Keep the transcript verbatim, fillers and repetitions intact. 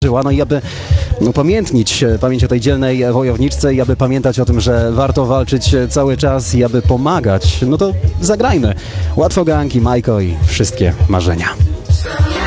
walczyła, no i aby upamiętnić pamięć o tej dzielnej wojowniczce i aby pamiętać o tym, że warto walczyć cały czas i aby pomagać, no to zagrajmy Łatwoganki, Majko i wszystkie marzenia.